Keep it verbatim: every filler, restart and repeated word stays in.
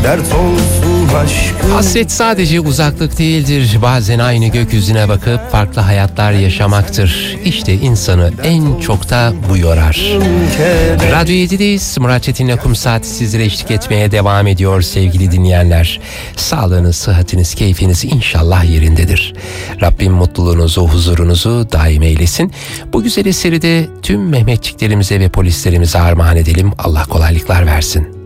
dert olsun aşkım. Hasret sadece uzaklık değildir. Bazen aynı gökyüzüne bakıp farklı hayatlar yaşamaktır. İşte insanı en çok da bu yorar. Radyo yedi'deyiz. Murat Çetin'le Kum Saati sizlere eşlik etmeye devam ediyor sevgili dinleyenler. Sağlığınız, sıhhatiniz, keyfiniz inşallah yerindedir. Rabbim mutluluğunuzu, huzurunuzu daim eylesin. Bu güzel eseri de tüm Mehmetçiklerimize ve polislerimize armağan edelim. Allah kolaylıklar versin.